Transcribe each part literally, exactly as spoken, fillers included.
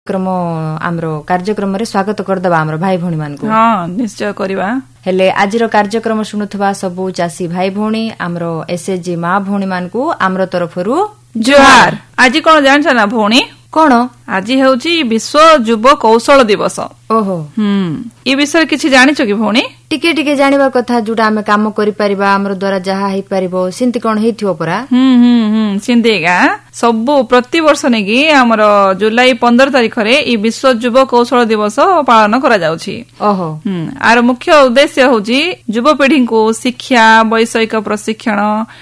क्रम आमरो कार्यक्रम रे स्वागत करदबा आमरो भाई भौणी मान को। हां निश्चय करबा। हेले आजिरो कार्यक्रम सुनुथबा सबु चासी भाई भौणी आमरो एसएचजी मां भौणी मान को आमरो तरफरु जोहार। आज कोन जान छना भौणी कोन आज हेउची विश्व युव कौशल दिवस। ओहो हम्म ई विषय किछि जानि छ कि भौणी? टिके टिके जानिबा कथा जुडा हमें काम करि परिबा हमरो द्वारा जहा हेइ परिबो सिंति कोन हेइथियो परा। हम्म हम्म हम्म सिंतिगा सबु प्रति वर्ष नेगी हमरो जुलाई पंद्रह तारिख रे ई विश्व युव कौशल दिवस पालन करा जाउछि। ओहो हम्म आर मुख्य उद्देश्य होउची युव पीढ़ी को शिक्षा वैषयिक प्रशिक्षण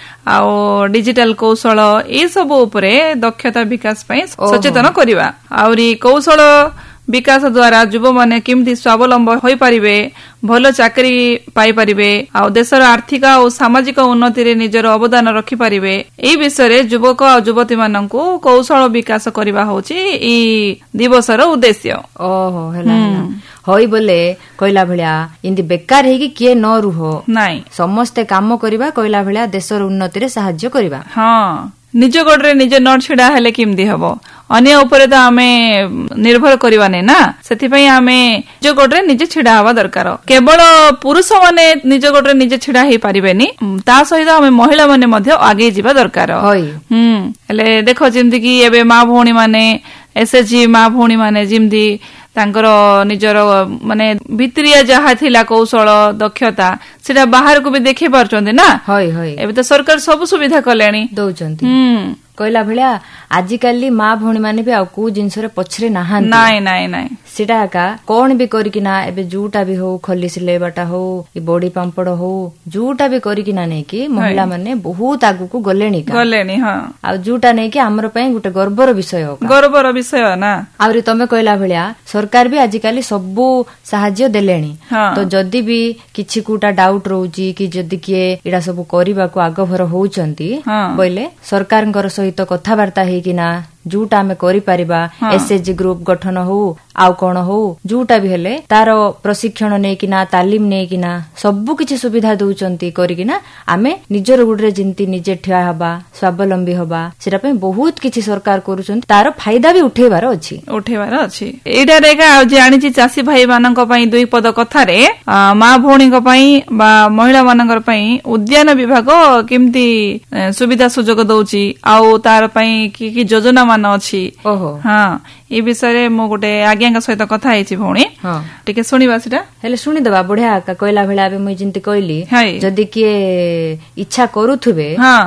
आउ डिजिटल कौशल ए सब उपरे दक्षता विकास पई सचेतन करिवा। आउरी कौशल विकास द्वारा युव माने केमती स्वावलंबी होई परिबे, भलो चाकरी पाई परिबे, आ देशर आर्थिक और सामाजिक उन्नति रे निजर अवदान रखि परिबे। एई विषय रे युवक आ युवती माननकु कौशल विकास करिवा होची ई दिवसर उद्देश्य। ओहो हेला हेला होई बोले कोइला भलिया इंदी बेकार हेगी किए न रुहो नाही समस्त काम करिवा कोइला भलिया देशर उन्नति रे सहाय्य करिवा। हां निज गोडरे निज न छिडा हेले केमदी हबो अन्य उपरे तो आमे निर्भर करिवा नै ना सेति पई आमे निज गोडरे निज छिडा हवा दरकार। केवल पुरुष माने निज गोडरे निज छिडा हे परिबेनी ता सहित आमे महिला माने मध्ये आगे जिबा दरकार। होय हम्म हेले देखो जिमदी कि एबे मां भौणी माने एसएचजी मां भौणी माने जिमदी तांकर निजर माने भितरिया जहा थिला कौशल दक्षता सेटा बाहर को भी देखि पारचोंदी ना। होय होय एबे तो सरकार सब सुविधा कलेनी दउचंती। हम्म कोइला भलिया आजिकाली मां भौणी माने भी आ को जिंस रे पछरे नाहांती। नाइ नाइ नाइ सेटा का कोन भी करिकिना एबे जूटा भी हो खली सिलेबाटा हो ई बॉडी पांपड़ हो जूटा भी करिकिना नै कि महिला माने बहुत आगु को गलेनी का गलेनी। हां आ जूटा नै कि हमर पई गुटे गर्वर विषय हो गर्वर विषय ना। आउरी तमे कहला भलिया सरकार भी आजिकाली सबु सहाय्य देलेनी। तो जदी भी किछि कुटा डाउट रहउची कि जदी किए एडा सब करिबा को आगभर होउचंती बोले सरकारंकर सहित कथावार्ता हेकिना जूटा आमे करि परिबा एसएचजी ग्रुप गठन हो आउ कोन हो जूटा भी हेले तारो प्रशिक्षण नै किना तालीम नै किना सबु किछि सुविधा दउचंती करिकिना आमे निजर गुडरे जिंती निजे ठिया हबा स्वावलंबी हबा सेटा पे बहुत किछि सरकार करूचंती तारो फायदा भी उठेबार अछि उठेबार अछि। एडा रेगा जानि छि चासी भाई मानक पई दुई पद कथा रे मां भौणी को पई बा महिला मानकर पई उद्यान विभाग केमती सुविधा सुजोग दउची आउ तार पई की की योजना मान अछि। ओहो हां ए विषय रे मो गोटे आज्ञा का सहित कथा आइछि भौणी। हां टिके सुनिबा सेटा हेले सुनि दबा बढ़िया का कहला भेला बे मुई जिंती कहली जदी के इच्छा करूथुबे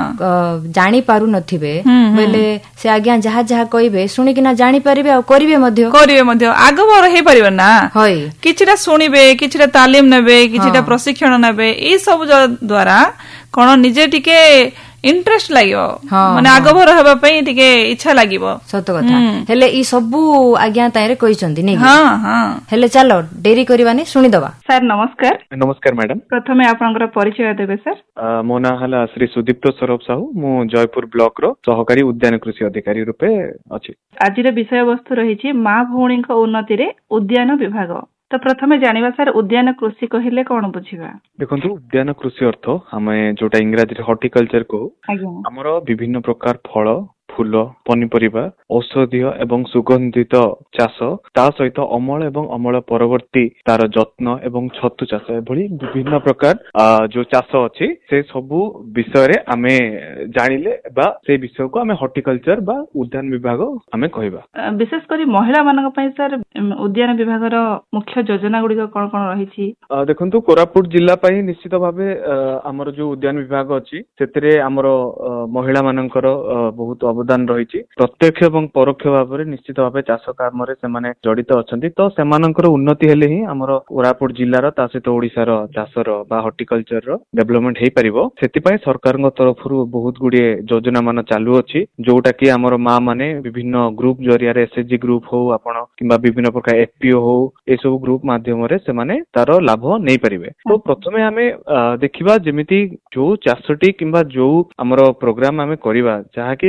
जानि पारु नथिबे बोले से आज्ञा जहा जहा कहिबे सुनि किना जानि परिबे आ करिवे मध्य करिवे मध्य आगो बर हे परिबे ना। होय किछटा सुनिबे किछटा तालीम नेबे किछटा प्रशिक्षण नेबे ए सब द्वारा कोन निजे टिके इंटरेस्ट लागियो माने आगभर हेबा पई टिके इच्छा लागिबो। सत कथा हेले ई सबु आज्ञा ताइरे कहिसंती नै। हां हां हेले चलो डेरी करबानी सुनि दबा। सर नमस्कार। नमस्कार मैडम। प्रथमे आपनकर परिचय देबे सर। मो ना हला श्री सुदीप्त सरोज साहू मु जयपुर ब्लॉक रो सहकारी उद्यान कृषि अधिकारी रूपे अछि। आजिर विषय वस्तु रहिछि मां भौणीक उन्नति रे उद्यान विभाग। तो प्रथमे जानिबा सर उद्यान कृषि कहिले कोन बुझिबा? देखंतु उद्यान कृषि अर्थ हमें जोटा इंग्रजी रे हॉर्टिकल्चर को हमरो विभिन्न प्रकार फल फूल पनीपरिबा औषधीय एवं सुगंधित चाष ता सहित अमल एवं अमल परवर्ती तार जत्न एवं छतु चाष एभली विभिन्न प्रकार जो चाष अछि से सबु विषय रे आमे जानिले बा से विषय को आमे हॉर्टिकल्चर बा उद्यान विभाग आमे कहबा। विशेष करी महिला मानक पई सर उद्यान विभाग रो मुख्य योजना गुडी कोन कोन रहिछि? देखंतु कोरापुट जिल्ला पई निश्चित भाबे हमर जो उद्यान विभाग अछि सेतरे हमर महिला मानकर बहुत अवदान रही प्रत्यक्ष एवं परोक्ष भाव में निश्चित भाव चाष काम जड़ित अच्छा तो सेमानकर उन्नति हेले ही हमर कोरापुट जिल्लार ता सहित ओडिशार चाषर बा हॉर्टिकल्चर रो डेवलपमेंट हेई परिबो। सेतिपई सरकार तरफ बहुत गुड़िए योजना मान चालू अछि जोटा कि हमर मां माने विभिन्न ग्रुप जरिया एसएचजी ग्रुप हो आपण किंबा विभिन्न प्रकार एफपीओ हो ए सब ग्रुप माध्यम रे सेमाने तार लाभ नै परिबे। तो प्रथमे आमे देखिबा जेमिति जो चाषटी किंबा जो हमर प्रोग्राम आमे करिबा जहा कि हमर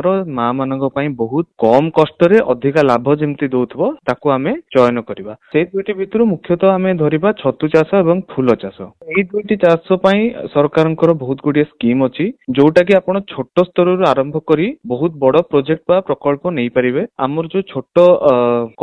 ଆମର ମା ମାନଙ୍କ ପାଇଁ ବହୁତ କମ କଷ୍ଟରେ ଅଧିକା ଲାଭ ଯେମିତି ଦଉଥିବ ତାକୁ ଆମେ ଚୟନ କରିବା। ସେଇ ଦୁଇଟି ଭିତରୁ ମୁଖ୍ୟତଃ ଆମେ ଧରିବା ଛତୁ ଚାଷ ଏବଂ ଫୁଲ ଚାଷ। ଏଇ ଦୁଇଟି ଚାଷ ପାଇଁ ସରକାରଙ୍କର ବହୁତ ଗୁଡିଏ ସ୍କିମ୍ ଅଛି, ଯୋଉଟା କି ଆପଣ ଛୋଟ ସ୍ତରରୁ ଆରମ୍ଭ କରି ବହୁତ ବଡ ପ୍ରୋଜେକ୍ଟ ବା ପ୍ରକଳ୍ପ ନେଇପାରିବେ। ଆମର ଯୋଉ ଛୋଟ